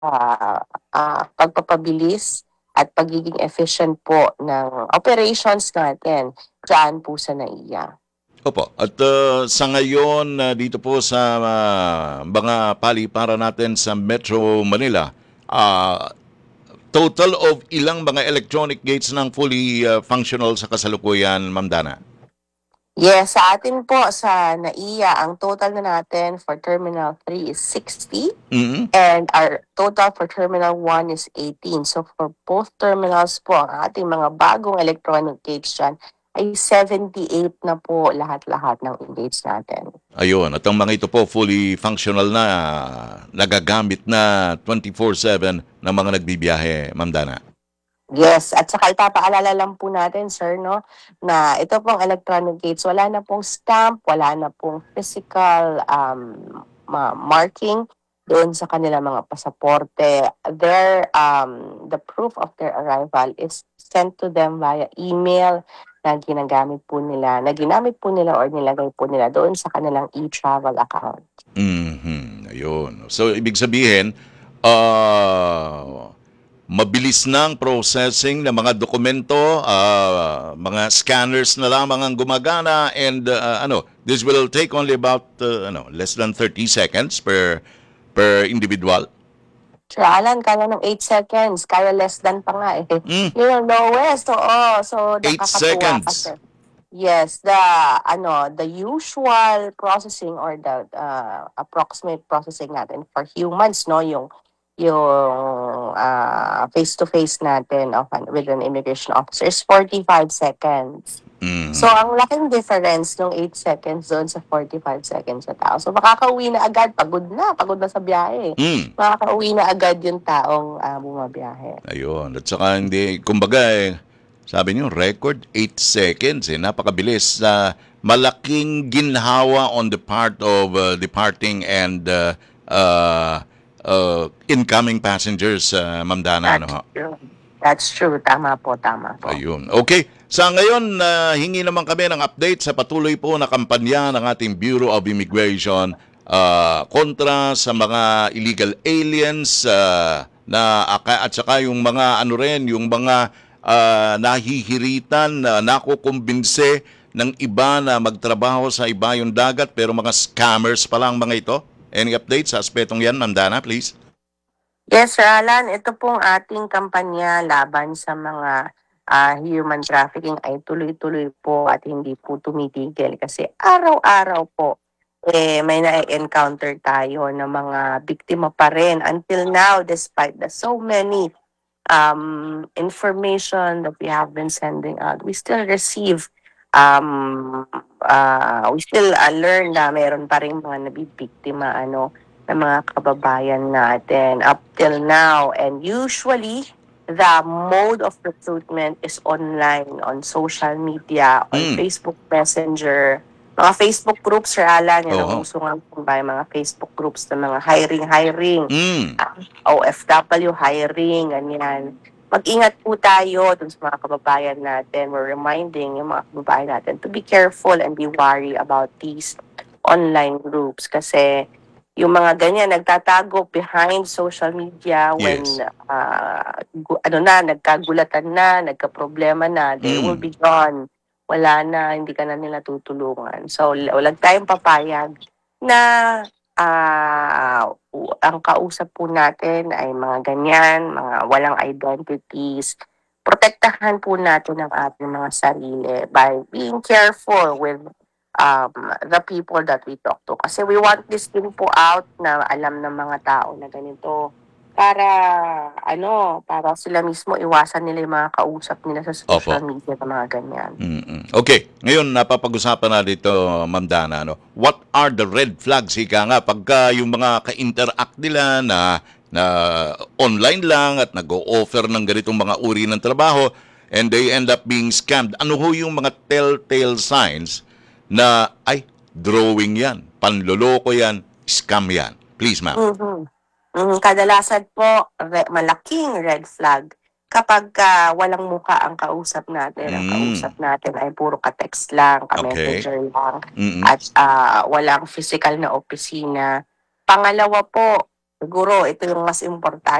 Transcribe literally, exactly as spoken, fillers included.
ah, ah, pagpapabilis at pagiging efficient po ng operations natin diyan po sa NAIA. Opo. At uh, sa ngayon, uh, dito po sa uh, mga paliparan natin sa Metro Manila, uh, total of ilang mga electronic gates ng fully uh, functional sa kasalukuyan, Ma'am Dana? Yes, sa atin po sa NAIA, ang total na natin for Terminal three is sixty Mm-hmm. and our total for Terminal one is eighteen. So for both terminals po, ang ating mga bagong electronic gates dyan ay seventy-eight na po lahat-lahat ng gates natin. Ayun. At ang mga ito po fully functional na, nagagamit na twenty-four seven ng mga nagbibiyahe, Ma'am Dana. Yes, at saka ipapaalala lang po natin, sir, no, na ito pong electronic gates, wala na pong stamp, wala na pong physical um, ma- marking doon sa kanilang mga pasaporte. Their, um, the proof of their arrival is sent to them via email na ginagamit po nila, na ginamit po nila or nilagay po nila doon sa kanilang e-travel account. Mhm. Ayun. So, ibig sabihin, ah, mabilis ng processing ng mga dokumento, ah, mga scanners na lamang ang gumagana, and ah, ano, this will take only about uh, ano, less than thirty seconds per per individual. Sir Alan, kaya ng eight seconds, kaya less than pa nga eh. Mm, Yun ang lowest, oo. So, eight nakakatuwa seconds. kasi. Yes, the ano, the usual processing or the uh, approximate processing natin for humans, no, yung yung uh, face-to-face natin of an, with an immigration officer is forty-five seconds. So, Mhm. ang laking difference nung eight seconds doon sa forty-five seconds sa tao. So, makakauwi na agad, pagod na, pagod na sa biyahe. Mm. Makakauwi na agad yung taong uh, bumabiyahe. Ayun. At saka hindi, kumbaga eh, sabi niyo, record eight seconds eh. Napakabilis. Uh, malaking ginhawa on the part of uh, departing and uh, uh, uh, incoming passengers, uh, Ma'am Dana. Ano, That's ho? true. That's true. Tama po, tama po. Ayun. Okay. Sa ngayon, uh, hingi naman kami ng update sa patuloy po na kampanya ng ating Bureau of Immigration uh, kontra sa mga illegal aliens uh, na aka- at saka yung mga ano rin, yung mga uh, nahihiritan, na nakukumbinse ng iba na magtrabaho sa iba yung dagat pero mga scammers pa lang mga ito. Any update sa aspetong yan, Ma'am Dana, please? Yes, Sir Alan, ito pong ating kampanya laban sa mga ah, human trafficking ay tuloy-tuloy po at hindi po tumitigil kasi araw-araw po eh, may na-encounter tayo ng mga biktima pa rin until now despite the so many um, information that we have been sending out, we still receive, um, uh, we still uh, learn na meron pa rin mga nabibiktima, ano, ng mga kababayan natin up till now. And usually, the mode of recruitment is online, on social media, on Mm. Facebook Messenger, mga Facebook groups, Sir Alan, yan ang Oho. uso nga po ba, yung mga Facebook groups ng mga hiring-hiring. Mm. O F W hiring, ganyan. Mag-ingat po tayo dun sa mga kababayan natin. We're reminding yung mga kababayan natin to be careful and be wary about these online groups kasi yung mga ganyan nagtatago behind social media when Yes. uh, gu- ano na, nagkagulatan na, nagka-problema na, they will Mm. be gone. Wala na, hindi ka na nila tutulungan. So, wala tayong papayag na ah u- ang kausap po natin ay mga ganyan, mga walang identities. Protektahan po natin ang ating mga sarili by being careful with um, the people that we talk to. Kasi we want this din po out na alam ng mga tao na ganito para ano, para sila mismo iwasan nila yung mga kausap nila sa Opo. social media na mga ganyan. Mm. Okay, ngayon napapag-usapan na dito, Ma'am Dana, ano? What are the red flags, ika nga, pagka yung mga ka-interact nila na, na online lang at nag-o-offer ng ganitong mga uri ng trabaho and they end up being scammed. Ano ho yung mga telltale signs na, ay, drawing yan, panloloko yan, scam yan? Please, ma'am. Mhm. Mhm, kadalasan po re malaking red flag kapag ka walang mukha ang kausap natin. Ang Mm. kausap natin ay puro ka-text lang, Okay. ka-messenger lang, Mm. at ah, walang physical na opisina. Pangalawa po, Siguro ito yung mas importante.